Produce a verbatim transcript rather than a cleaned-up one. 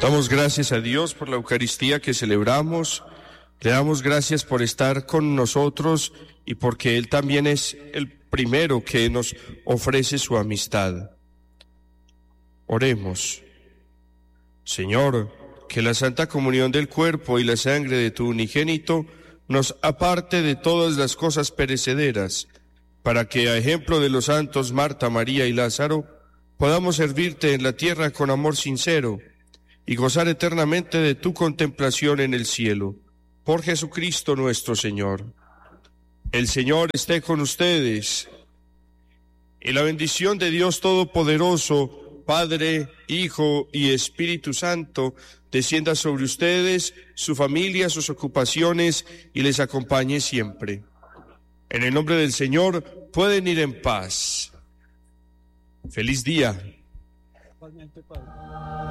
Damos gracias a Dios por la Eucaristía que celebramos. Le damos gracias por estar con nosotros y porque Él también es el primero que nos ofrece su amistad. Oremos. Señor, que la Santa Comunión del cuerpo y la sangre de tu unigénito nos aparte de todas las cosas perecederas, para que, a ejemplo de los santos Marta, María y Lázaro, podamos servirte en la tierra con amor sincero y gozar eternamente de tu contemplación en el cielo. Por Jesucristo nuestro Señor. El Señor esté con ustedes. Y la bendición de Dios Todopoderoso, Padre, Hijo y Espíritu Santo, descienda sobre ustedes, su familia, sus ocupaciones y les acompañe siempre. En el nombre del Señor, pueden ir en paz. Feliz día.